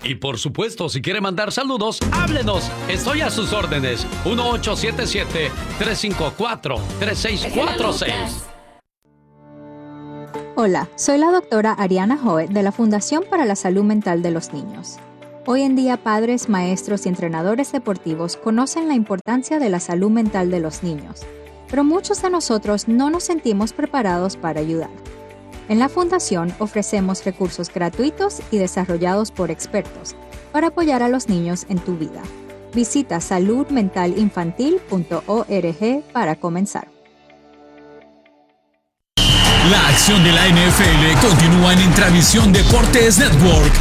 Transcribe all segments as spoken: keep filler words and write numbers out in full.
Y por supuesto, si quiere mandar saludos, háblenos. Estoy a sus órdenes. uno ocho siete siete, tres cinco cuatro, tres seis cuatro seis. Hola, soy la doctora Ariana Hoet de la Fundación para la Salud Mental de los Niños. Hoy en día, padres, maestros y entrenadores deportivos conocen la importancia de la salud mental de los niños, pero muchos de nosotros no nos sentimos preparados para ayudar. En la Fundación ofrecemos recursos gratuitos y desarrollados por expertos para apoyar a los niños en tu vida. Visita salud mental infantil punto org para comenzar. La acción de la N F L continúa en Intravisión Deportes Network.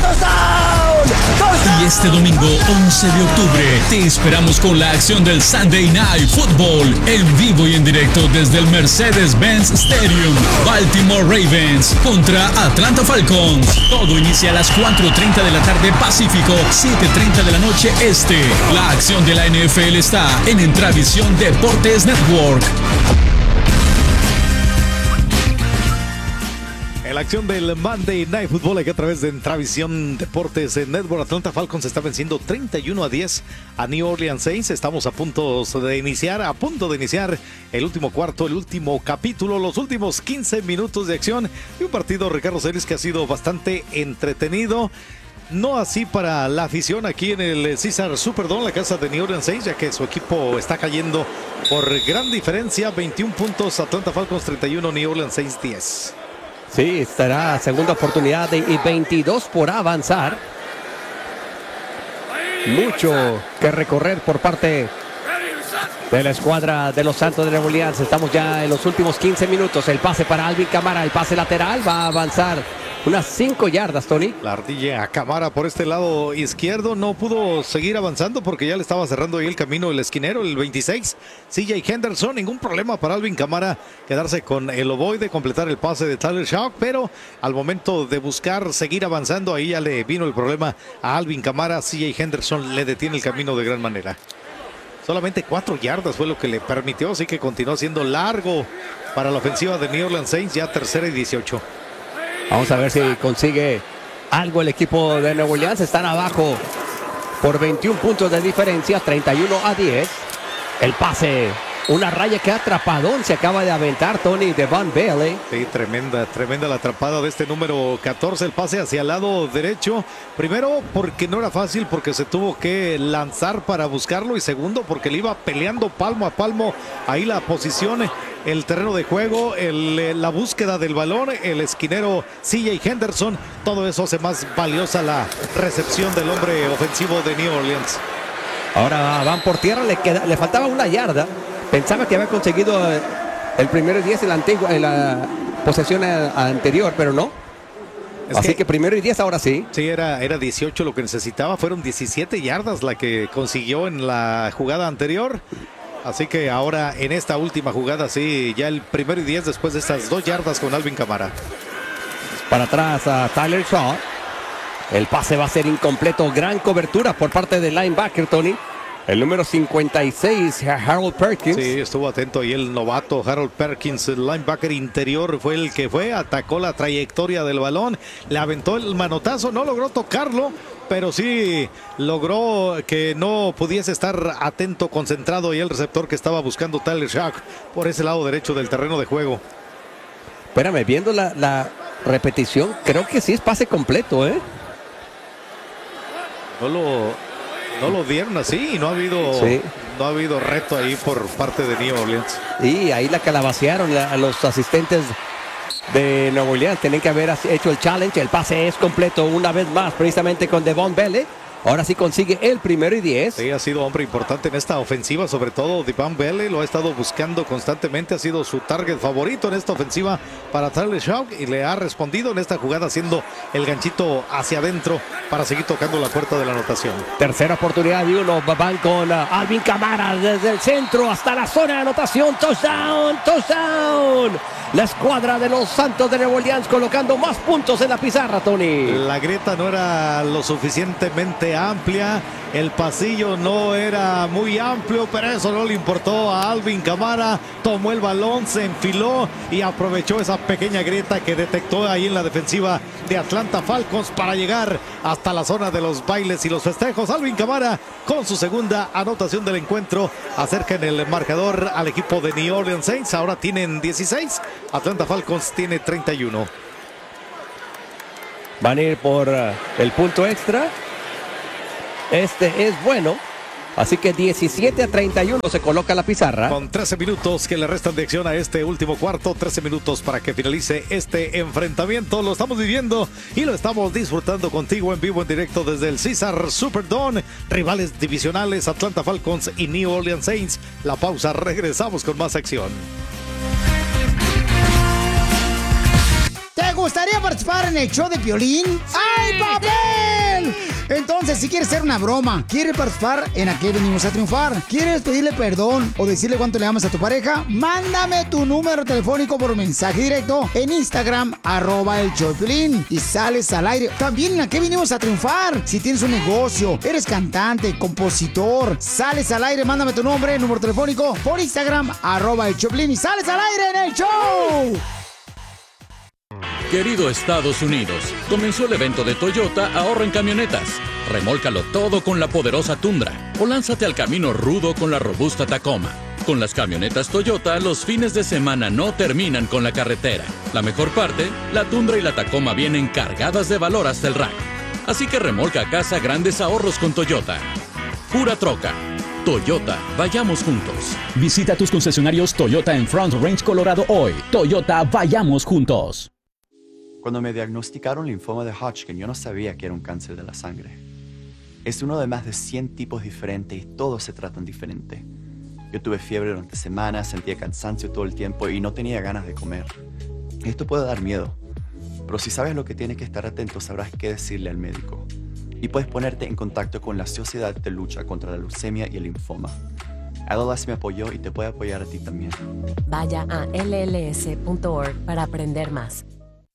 Y este domingo once de octubre te esperamos con la acción del Sunday Night Football en vivo y en directo desde el Mercedes-Benz Stadium. Baltimore Ravens contra Atlanta Falcons. Todo inicia a las cuatro treinta de la tarde Pacífico, siete treinta de la noche Este. La acción de la N F L está en Intravisión Deportes Network. En la acción del Monday Night Football aquí a través de Intravisión Deportes en Network, Atlanta Falcons está venciendo treinta y uno a diez a New Orleans Saints. Estamos a punto de iniciar, a punto de iniciar el último cuarto, el último capítulo, los últimos quince minutos de acción y un partido, Ricardo Celis, que ha sido bastante entretenido. No así para la afición aquí en el Caesars Superdome, la casa de New Orleans Saints, ya que su equipo está cayendo por gran diferencia, veintiún puntos, Atlanta Falcons treinta y uno, New Orleans Saints diez. Sí, estará segunda oportunidad de, y veintidós por avanzar. Mucho que recorrer por parte de la escuadra de los Santos de Nueva Orleans. Estamos ya en los últimos quince minutos. El pase para Alvin Kamara, el pase lateral, va a avanzar unas cinco yardas, Tony. La ardilla a Kamara por este lado izquierdo no pudo seguir avanzando porque ya le estaba cerrando ahí el camino el esquinero, el veintiséis, C J Henderson. Ningún problema para Alvin Kamara quedarse con el ovoide, completar el pase de Tyler Shough, pero al momento de buscar seguir avanzando, ahí ya le vino el problema a Alvin Kamara. C J Henderson le detiene el camino de gran manera. Solamente cuatro yardas fue lo que le permitió, así que continuó siendo largo para la ofensiva de New Orleans Saints, ya tercera y dieciocho. Vamos a ver si consigue algo el equipo de Nueva Orleans. Están abajo por veintiún puntos de diferencia, treinta y uno a diez. El pase, una raya que atrapadón se acaba de aventar Tony de Von Bailey. Sí, tremenda, tremenda la atrapada de este número catorce. El pase hacia el lado derecho. Primero, porque no era fácil, porque se tuvo que lanzar para buscarlo. Y segundo, porque le iba peleando palmo a palmo ahí la posición, el terreno de juego, el, la búsqueda del balón, el esquinero C J Henderson. Todo eso hace más valiosa la recepción del hombre ofensivo de New Orleans. Ahora van por tierra, le, queda, le faltaba una yarda. Pensaba que había conseguido el primero y diez en la, antigua, en la posesión anterior, pero no. Es Así que, que primero y diez ahora sí. Sí, era, era dieciocho lo que necesitaba. Fueron diecisiete yardas la que consiguió en la jugada anterior. Así que ahora en esta última jugada, sí, ya el primero y diez después de estas dos yardas con Alvin Kamara. Para atrás a Tyler Shough. El pase va a ser incompleto. Gran cobertura por parte del linebacker, Tony. El número cincuenta y seis, Harold Perkins. Sí, estuvo atento ahí el novato Harold Perkins, el linebacker interior, fue el que fue, atacó la trayectoria del balón, le aventó el manotazo, no logró tocarlo, pero sí logró que no pudiese estar atento, concentrado, y el receptor que estaba buscando Tyler Shough por ese lado derecho del terreno de juego. Espérame, viendo la, la repetición, creo que sí es pase completo, ¿eh? No lo... No lo dieron así y no ha habido sí. no ha habido reto ahí por parte de New Orleans. Y ahí la calabacearon la, a los asistentes de Nueva Orleans. Tienen que haber hecho el challenge. El pase es completo una vez más, precisamente con Devon Bailey. Ahora sí consigue el primero y diez. Sí, ha sido hombre importante en esta ofensiva, sobre todo Devon Bailey lo ha estado buscando constantemente, ha sido su target favorito en esta ofensiva para Tyler Shough y le ha respondido en esta jugada haciendo el ganchito hacia adentro para seguir tocando la puerta de la anotación. Tercera oportunidad y uno, van con uh, Alvin Kamara desde el centro hasta la zona de anotación. Touchdown, touchdown. La escuadra de los Santos de Nueva Orleans colocando más puntos en la pizarra, Tony. La grieta no era lo suficientemente bastante amplia. El pasillo no era muy amplio, pero eso no le importó a Alvin Kamara. Tomó el balón, se enfiló y aprovechó esa pequeña grieta que detectó ahí en la defensiva de Atlanta Falcons para llegar hasta la zona de los bailes y los festejos. Alvin Kamara con su segunda anotación del encuentro acerca en el marcador al equipo de New Orleans Saints. Ahora tienen dieciséis, Atlanta Falcons tiene treinta y uno. Van a ir por uh, el punto extra. Este es bueno. Así que diecisiete a treinta y uno se coloca la pizarra. Con trece minutos que le restan de acción a este último cuarto. trece minutos para que finalice este enfrentamiento. Lo estamos viviendo y lo estamos disfrutando contigo en vivo, en directo desde el Caesars Superdome. Rivales divisionales Atlanta Falcons y New Orleans Saints. La pausa, regresamos con más acción. ¿Te gustaría participar en el show de Piolín? ¡Ay, papel! Entonces, si quieres hacer una broma, quieres participar en A Qué Venimos a Triunfar, quieres pedirle perdón o decirle cuánto le amas a tu pareja, mándame tu número telefónico por mensaje directo en Instagram, arroba el show de Piolín, y sales al aire. También en A Qué Venimos a Triunfar. Si tienes un negocio, eres cantante, compositor, sales al aire, mándame tu nombre, número telefónico por Instagram, arroba el show de Piolín, y sales al aire en el show. Querido Estados Unidos, comenzó el evento de Toyota Ahorra en Camionetas. Remólcalo todo con la poderosa Tundra o lánzate al camino rudo con la robusta Tacoma. Con las camionetas Toyota, los fines de semana no terminan con la carretera. La mejor parte, la Tundra y la Tacoma vienen cargadas de valor hasta el rack. Así que remolca a casa grandes ahorros con Toyota. Pura troca. Toyota, vayamos juntos. Visita tus concesionarios Toyota en Front Range, Colorado hoy. Toyota, vayamos juntos. Cuando me diagnosticaron linfoma de Hodgkin, yo no sabía que era un cáncer de la sangre. Es uno de más de cien tipos diferentes y todos se tratan diferente. Yo tuve fiebre durante semanas, sentía cansancio todo el tiempo y no tenía ganas de comer. Esto puede dar miedo, pero si sabes lo que tienes que estar atento, sabrás qué decirle al médico. Y puedes ponerte en contacto con la Sociedad de Lucha contra la Leucemia y el Linfoma. L L S me apoyó y te puede apoyar a ti también. Vaya a L L S punto org para aprender más.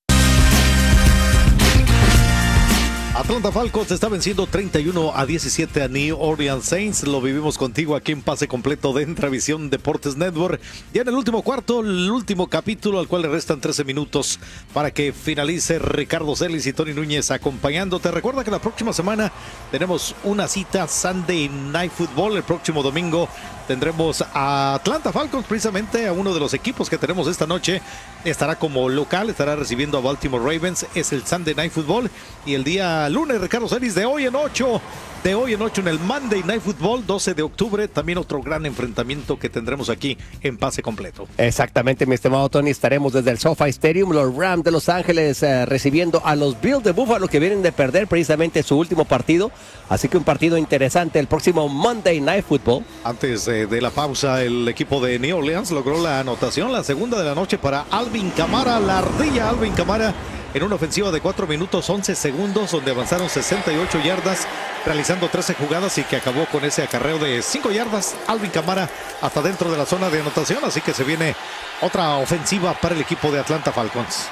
Atlanta Falcons está venciendo treinta y uno a diecisiete a New Orleans Saints. Lo vivimos contigo aquí en Pase Completo de Entravisión Deportes Network. Ya en el último cuarto, el último capítulo, al cual le restan trece minutos para que finalice. Ricardo Celis y Tony Núñez acompañándote. Recuerda que la próxima semana tenemos una cita Sunday Night Football. El próximo domingo tendremos a Atlanta Falcons, precisamente a uno de los equipos que tenemos esta noche. Estará como local, estará recibiendo a Baltimore Ravens. Es el Sunday Night Football. Y el día lunes, Ricardo Celis, de hoy en ocho, de hoy en ocho en el Monday Night Football, doce de octubre, también otro gran enfrentamiento que tendremos aquí en Pase Completo. Exactamente, mi estimado Tony, estaremos desde el SoFi Stadium, los Rams de Los Ángeles eh, recibiendo a los Bills de Buffalo, que vienen de perder precisamente su último partido, así que un partido interesante el próximo Monday Night Football. Antes eh, de la pausa, el equipo de New Orleans logró la anotación, la segunda de la noche para Alvin Kamara, la ardilla Alvin Kamara, en una ofensiva de cuatro minutos once segundos, donde avanzaron sesenta y ocho yardas, realizando trece jugadas y que acabó con ese acarreo de cinco yardas. Alvin Kamara hasta dentro de la zona de anotación, así que se viene otra ofensiva para el equipo de Atlanta Falcons.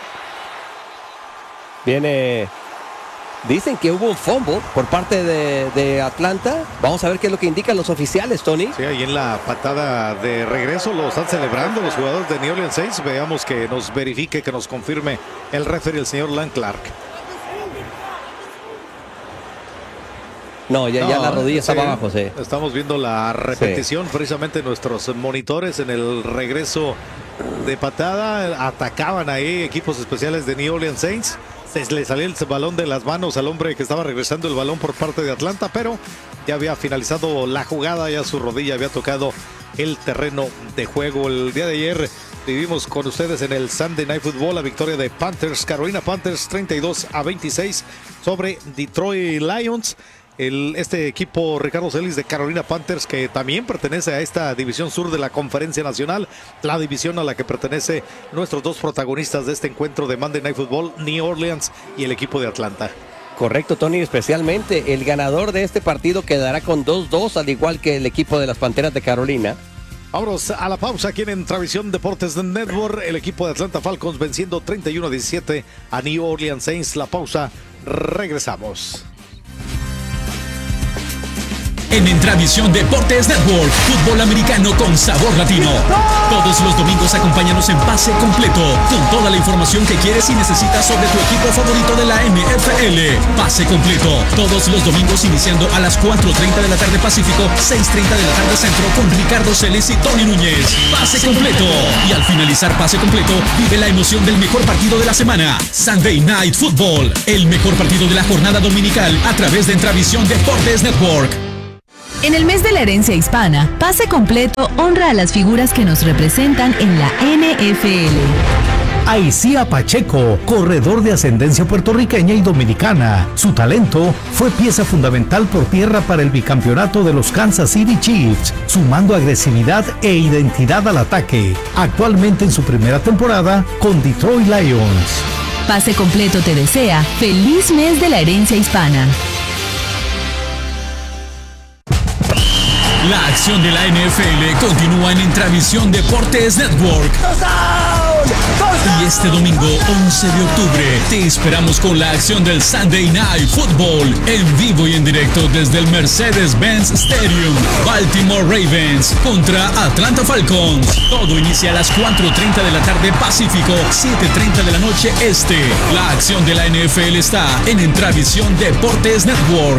Viene... Dicen que hubo un fumble por parte de, de Atlanta. Vamos a ver qué es lo que indican los oficiales, Tony. Sí, ahí en la patada de regreso lo están celebrando los jugadores de New Orleans Saints. Veamos que nos verifique, que nos confirme el referee, el señor Lan Clark. No, ya, no, ya la rodilla sí, estaba abajo, sí. Estamos viendo la repetición, sí. Precisamente nuestros monitores en el regreso de patada. Atacaban ahí equipos especiales de New Orleans Saints. Le salió el balón de las manos al hombre que estaba regresando el balón por parte de Atlanta, pero ya había finalizado la jugada, ya su rodilla había tocado el terreno de juego. El día de ayer vivimos con ustedes en el Sunday Night Football la victoria de Panthers, Carolina Panthers treinta y dos a veintiséis sobre Detroit Lions. El, este equipo, Ricardo Celis, de Carolina Panthers, que también pertenece a esta división sur de la Conferencia Nacional, la división a la que pertenece nuestros dos protagonistas de este encuentro de Monday Night Football, New Orleans y el equipo de Atlanta. Correcto, Tony, especialmente el ganador de este partido quedará con dos dos, al igual que el equipo de las Panteras de Carolina. Vámonos a la pausa aquí en Entravisión Deportes Network. El equipo de Atlanta Falcons venciendo treinta y uno a diecisiete a New Orleans Saints. La pausa, regresamos. en Entravisión Deportes Network. Fútbol americano con sabor latino. Todos los domingos acompáñanos en Pase Completo, con toda la información que quieres y necesitas sobre tu equipo favorito de la N F L. Pase Completo, todos los domingos iniciando a las cuatro treinta de la tarde Pacífico, seis treinta de la tarde Centro, con Ricardo Celis y Tony Núñez. Pase Completo. Y al finalizar Pase Completo, vive la emoción del mejor partido de la semana, Sunday Night Football, el mejor partido de la jornada dominical a través de Entravisión Deportes Network. En el mes de la herencia hispana, Pase Completo honra a las figuras que nos representan en la N F L. Aicía Pacheco, corredor de ascendencia puertorriqueña y dominicana. Su talento fue pieza fundamental por tierra para el bicampeonato de los Kansas City Chiefs, sumando agresividad e identidad al ataque. Actualmente en su primera temporada con Detroit Lions. Pase Completo te desea feliz mes de la herencia hispana. La acción de la N F L continúa en Entravisión Deportes Network. Y este domingo once de octubre te esperamos con la acción del Sunday Night Football en vivo y en directo desde el Mercedes-Benz Stadium. Baltimore Ravens contra Atlanta Falcons. Todo inicia a las cuatro treinta de la tarde Pacífico, siete treinta de la noche Este. La acción de la N F L está en Entravisión Deportes Network.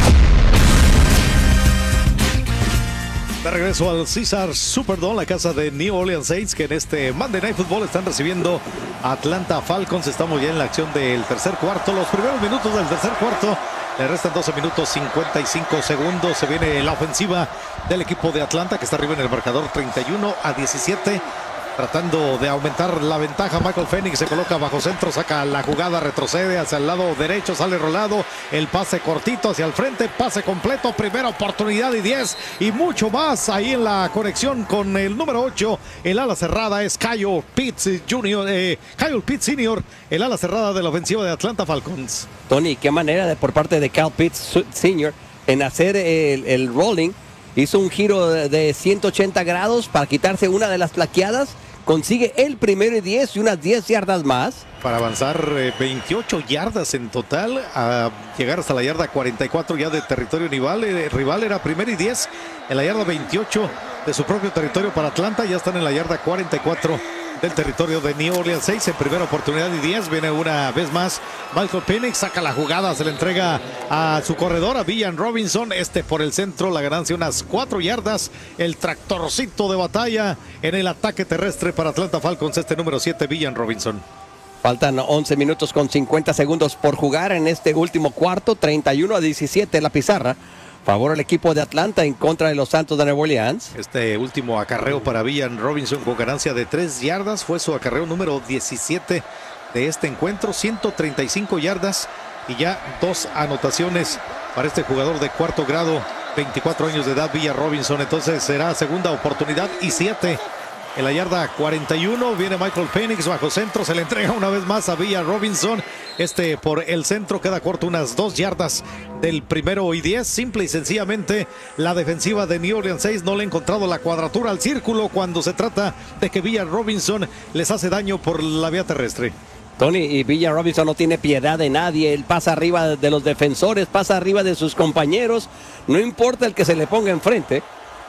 De regreso al Caesars Superdome, la casa de New Orleans Saints, que en este Monday Night Football están recibiendo a Atlanta Falcons. Estamos ya en la acción del tercer cuarto. Los primeros minutos del tercer cuarto. Le restan doce minutos cincuenta y cinco segundos. Se viene la ofensiva del equipo de Atlanta, que está arriba en el marcador treinta y uno a diecisiete. Tratando de aumentar la ventaja, Michael Penix se coloca bajo centro, saca la jugada, retrocede hacia el lado derecho, sale rolado, el pase cortito hacia el frente, pase completo, primera oportunidad y diez y mucho más ahí en la conexión con el número ocho, el ala cerrada es Kyle Pitts junior, eh, Kyle Pitts senior, el ala cerrada de la ofensiva de Atlanta Falcons. Tony, qué manera de, por parte de Kyle Pitts senior en hacer el, el rolling. Hizo un giro de ciento ochenta grados para quitarse una de las plaqueadas. Consigue el primero y diez y unas diez yardas más. Para avanzar eh, veintiocho yardas en total, a llegar hasta la yarda cuarenta y cuatro ya de territorio rival. Eh, rival era primero y diez en la yarda veintiocho de su propio territorio para Atlanta. Ya están en la yarda cuarenta y cuatro del territorio de New Orleans Saints en primera oportunidad y diez. Viene una vez más Michael Penix, saca la jugada, se le entrega a su corredor, a Villan Robinson, este por el centro, la ganancia unas cuatro yardas, el tractorcito de batalla en el ataque terrestre para Atlanta Falcons, este número siete, Villan Robinson. Faltan once minutos con cincuenta segundos por jugar en este último cuarto, treinta y uno a diecisiete la pizarra. Favor al equipo de Atlanta en contra de los Santos de Nueva Orleans. Este último acarreo para Villan Robinson con ganancia de tres yardas. Fue su acarreo número diecisiete de este encuentro. ciento treinta y cinco yardas y ya dos anotaciones para este jugador de cuarto grado. veinticuatro años de edad, Villan Robinson. Entonces será segunda oportunidad y siete. En la yarda cuarenta y uno viene Michael Penix bajo centro, se le entrega una vez más a Villan Robinson, este por el centro, queda corto unas dos yardas del primero y diez. Simple y sencillamente la defensiva de New Orleans Saints no le ha encontrado la cuadratura al círculo cuando se trata de que Villan Robinson les hace daño por la vía terrestre. Tony, y Villan Robinson no tiene piedad de nadie, él pasa arriba de los defensores, pasa arriba de sus compañeros, no importa el que se le ponga enfrente.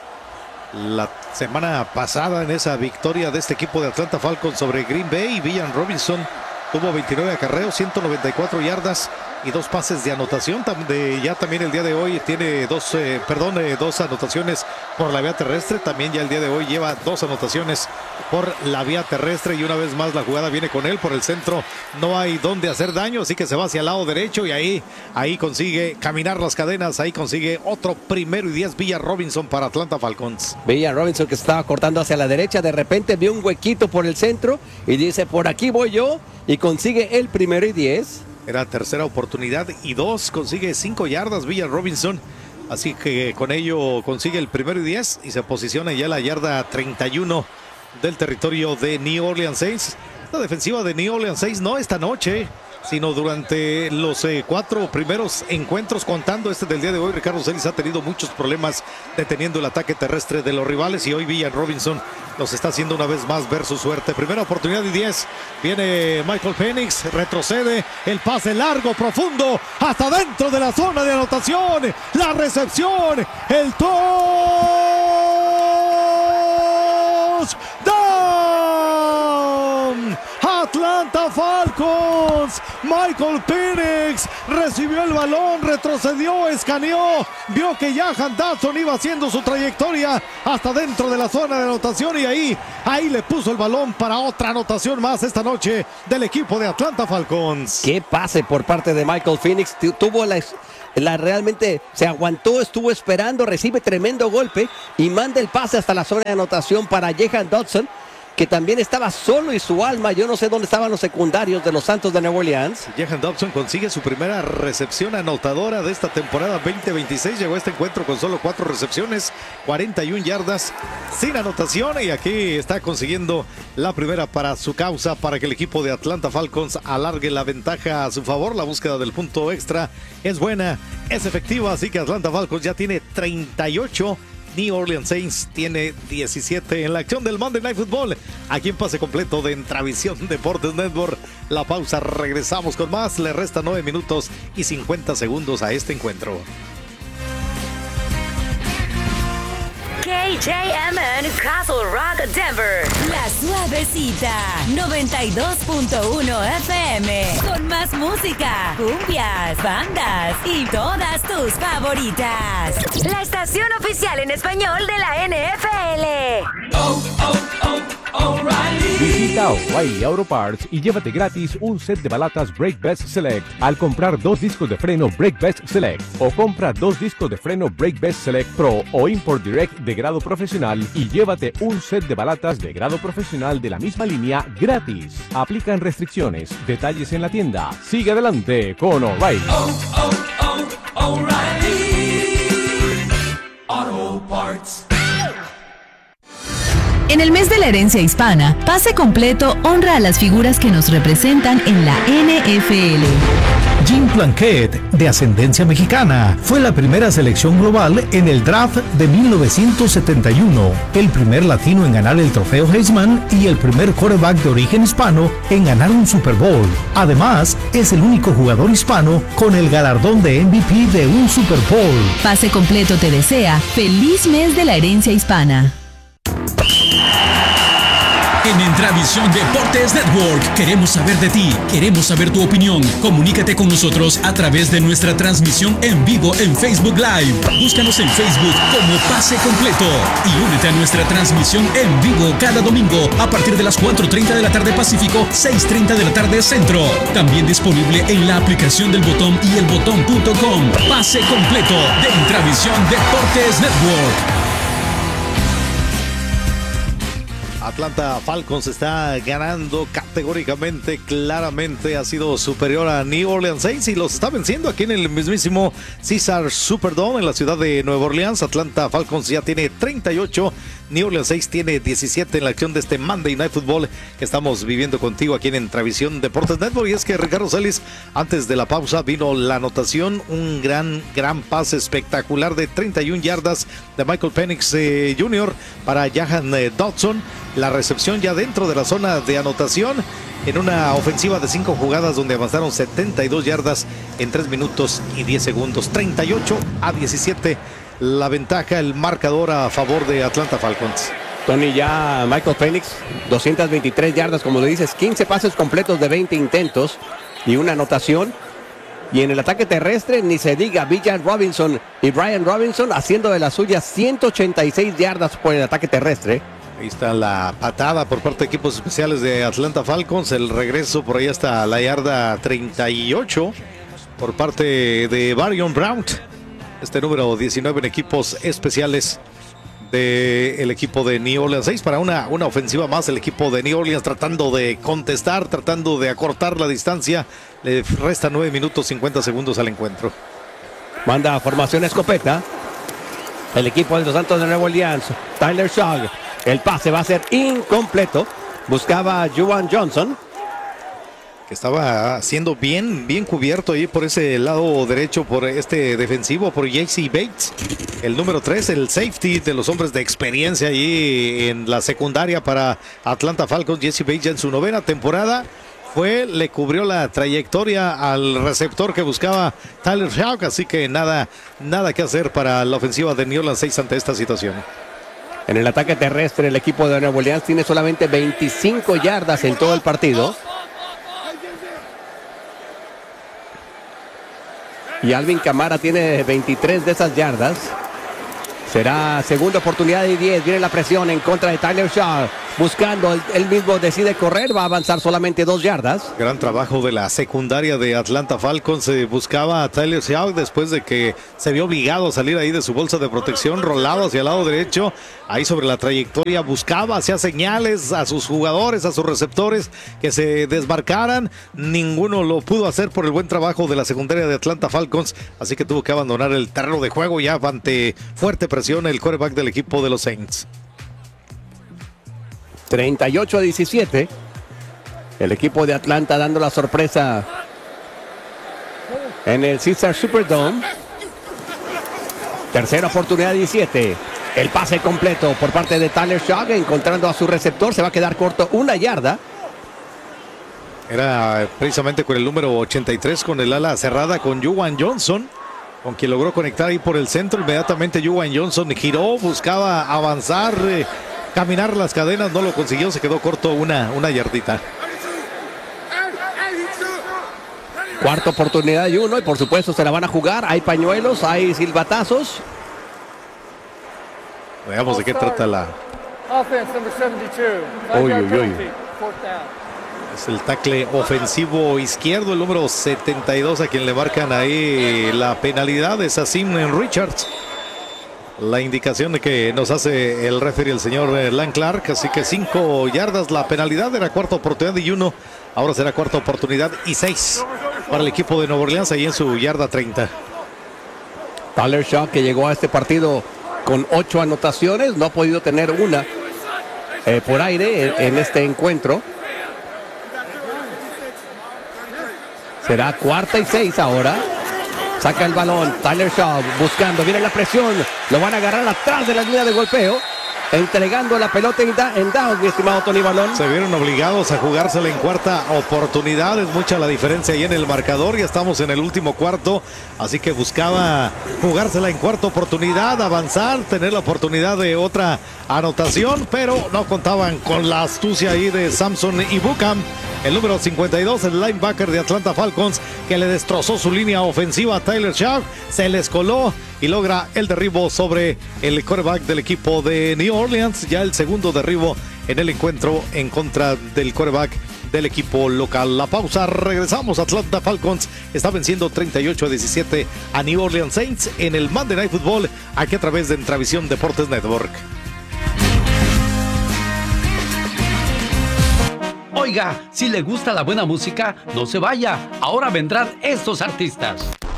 La semana pasada en esa victoria de este equipo de Atlanta Falcons sobre Green Bay, Villan Robinson tuvo veintinueve acarreos, ciento noventa y cuatro yardas y dos pases de anotación. De, ya también el día de hoy tiene dos, eh, perdón, eh, dos anotaciones por la vía terrestre. También ya el día de hoy lleva dos anotaciones por la vía terrestre y una vez más la jugada viene con él por el centro. No hay dónde hacer daño, así que se va hacia el lado derecho y ahí, ahí consigue caminar las cadenas. Ahí consigue otro primero y diez Villan Robinson para Atlanta Falcons. Villan Robinson que estaba cortando hacia la derecha, de repente vio un huequito por el centro y dice, por aquí voy yo, y consigue el primero y diez. Era tercera oportunidad y dos, consigue cinco yardas Villan Robinson, así que con ello consigue el primero y diez y se posiciona ya en la yarda treinta y uno del territorio de New Orleans Saints. Esta defensiva de New Orleans Saints no esta noche sino durante los eh, cuatro primeros encuentros, contando este del día de hoy. Ricardo Celis ha tenido muchos problemas deteniendo el ataque terrestre de los rivales y hoy Villan Robinson los está haciendo una vez más ver su suerte. Primera oportunidad y diez. Viene Michael Penix, retrocede, el pase largo, profundo, hasta dentro de la zona de anotación. La recepción, el touchdown. Atlanta Falcons. Michael Penix recibió el balón, retrocedió, escaneó, vio que Jahan Dotson iba haciendo su trayectoria hasta dentro de la zona de anotación y ahí, ahí le puso el balón para otra anotación más esta noche del equipo de Atlanta Falcons. Qué pase por parte de Michael Penix. Tuvo la, la realmente se aguantó, estuvo esperando, recibe tremendo golpe y manda el pase hasta la zona de anotación para Jahan Dotson, que también estaba solo y su alma. Yo no sé dónde estaban los secundarios de los Santos de Nueva Orleans. Jahan Dotson consigue su primera recepción anotadora de esta temporada veinte veintiséis. Llegó a este encuentro con solo cuatro recepciones, cuarenta y una yardas sin anotación. Y aquí está consiguiendo la primera para su causa, para que el equipo de Atlanta Falcons alargue la ventaja a su favor. La búsqueda del punto extra es buena, es efectiva. Así que Atlanta Falcons ya tiene treinta y ocho. New Orleans Saints tiene diecisiete en la acción del Monday Night Football. Aquí en pase completo de Entravisión Deportes Network. La pausa, regresamos con más. Le restan nueve minutos y cincuenta segundos a este encuentro. K J M N Castle Rock, Denver. La Suavecita, noventa y dos punto uno F M. Con más música, cumbias, bandas y todas tus favoritas. La estación oficial en español de la N F L. Oh, oh, oh, O'Reilly. Visita O'Reilly Auto Parts y llévate gratis un set de balatas Brake Best Select al comprar dos discos de freno Brake Best Select, o compra dos discos de freno Brake Best Select Pro o Import Direct de grado profesional y llévate un set de balatas de grado profesional de la misma línea gratis. Aplican restricciones. Detalles en la tienda. Sigue adelante con O'Reilly. Oh, oh, oh, O'Reilly Auto Parts. En el mes de la herencia hispana, Pase Completo honra a las figuras que nos representan en la N F L. Jim Plunkett, de ascendencia mexicana, fue la primera selección global en el draft de mil novecientos setenta y uno, el primer latino en ganar el trofeo Heisman y el primer quarterback de origen hispano en ganar un Super Bowl. Además, es el único jugador hispano con el galardón de M V P de un Super Bowl. Pase Completo te desea feliz mes de la herencia hispana. En Entravisión Deportes Network queremos saber de ti, queremos saber tu opinión. Comunícate con nosotros a través de nuestra transmisión en vivo en Facebook Live. Búscanos en Facebook como Pase Completo y únete a nuestra transmisión en vivo cada domingo a partir de las cuatro treinta de la tarde Pacífico, seis treinta de la tarde Centro. También disponible en la aplicación del Botón y el botón punto com. Pase Completo de Entravisión Deportes Network. Atlanta Falcons está ganando categóricamente, claramente ha sido superior a New Orleans Saints y los está venciendo aquí en el mismísimo Caesars Superdome en la ciudad de Nueva Orleans. Atlanta Falcons ya tiene treinta y ocho, New Orleans Saints tiene diecisiete en la acción de este Monday Night Football que estamos viviendo contigo aquí en Entravisión Deportes Network. Y es que Ricardo Celis, antes de la pausa vino la anotación, un gran, gran pase espectacular de treinta y una yardas de Michael Penix eh, junior para Jahan eh, Dotson. La recepción ya dentro de la zona de anotación en una ofensiva de cinco jugadas donde avanzaron setenta y dos yardas en tres minutos y diez segundos. treinta y ocho a diecisiete la ventaja, el marcador a favor de Atlanta Falcons. Tony, ya Michael Penix, doscientas veintitrés yardas, como le dices, quince pases completos de veinte intentos y una anotación. Y en el ataque terrestre, ni se diga, Villan Robinson y Brian Robinson haciendo de las suyas ciento ochenta y seis yardas por el ataque terrestre. Ahí está la patada por parte de equipos especiales de Atlanta Falcons. El regreso por ahí hasta la yarda treinta y ocho por parte de Varion Brown. Este número diecinueve en equipos especiales del equipo de New Orleans Saints. Para una, una ofensiva más, el equipo de New Orleans tratando de contestar, tratando de acortar la distancia. Le resta nueve minutos cincuenta segundos al encuentro. Manda formación escopeta el equipo de los Santos de Nueva Orleans. Tyler Shaw. El pase va a ser incompleto. Buscaba a Juwan Johnson. que estaba siendo bien, bien cubierto ahí por ese lado derecho, por este defensivo, por J C Bates, el número tres, el safety de los hombres de experiencia ahí en la secundaria para Atlanta Falcons. J C Bates ya en su novena temporada fue, le cubrió la trayectoria al receptor que buscaba Tyler Shough, así que nada, nada que hacer para la ofensiva de New Orleans Saints ante esta situación. En el ataque terrestre, el equipo de Nueva Orleans tiene solamente veinticinco yardas en todo el partido. Y Alvin Kamara tiene veintitrés de esas yardas. Será segunda oportunidad y diez. Viene la presión en contra de Tyler Shough. Buscando, él mismo decide correr. Va a avanzar solamente dos yardas. Gran trabajo de la secundaria de Atlanta Falcons. Se buscaba a Tyler Shough después de que se vio obligado a salir ahí de su bolsa de protección. Rolado hacia el lado derecho. Ahí sobre la trayectoria buscaba, hacía señales a sus jugadores, a sus receptores que se desmarcaran. Ninguno lo pudo hacer por el buen trabajo de la secundaria de Atlanta Falcons. Así que tuvo que abandonar el terreno de juego ya ante fuerte presión el quarterback del equipo de los Saints. treinta y ocho a diecisiete. El equipo de Atlanta dando la sorpresa en el Caesars Superdome. Tercera oportunidad diecisiete. El pase completo por parte de Tyler Shough, encontrando a su receptor. Se va a quedar corto una yarda. Era precisamente con el número ochenta y tres, con el ala cerrada, con Juwan Johnson, con quien logró conectar ahí por el centro. Inmediatamente Juwan Johnson giró, buscaba avanzar, eh, caminar las cadenas, no lo consiguió, se quedó corto una, una yardita. Cuarta oportunidad y uno, y por supuesto se la van a jugar. Hay pañuelos, hay silbatazos. Veamos de qué trata la... Uy, uy, uy. Es el tackle ofensivo izquierdo, el número setenta y dos, a quien le marcan ahí la penalidad, es a Simon Richards. La indicación de que nos hace el referee, el señor Lan Clark. Así que cinco yardas la penalidad. Era cuarta oportunidad y uno. Ahora será cuarta oportunidad y seis para el equipo de Nueva Orleans ahí en su yarda treinta. Tyler Shough, que llegó a este partido con ocho anotaciones, no ha podido tener una eh, por aire en, en este encuentro. Será cuarta y seis ahora. Saca el balón, Tyler Shough buscando, viene la presión, lo van a agarrar atrás de la línea de golpeo, entregando la pelota en, da, en down, mi estimado Tony Balón. Se vieron obligados a jugársela en cuarta oportunidad, es mucha la diferencia ahí en el marcador, ya estamos en el último cuarto, así que buscaba jugársela en cuarta oportunidad, avanzar, tener la oportunidad de otra anotación, pero no contaban con la astucia ahí de Samson Ibukam. El número cincuenta y dos, el linebacker de Atlanta Falcons, que le destrozó su línea ofensiva a Tyler Shough, se les coló y logra el derribo sobre el quarterback del equipo de New Orleans. Ya el segundo derribo en el encuentro en contra del quarterback del equipo local. La pausa, regresamos. Atlanta Falcons está venciendo treinta y ocho a diecisiete a New Orleans Saints en el Monday Night Football, aquí a través de Entravisión Deportes Network. Oiga, si le gusta la buena música, no se vaya. Ahora vendrán estos artistas.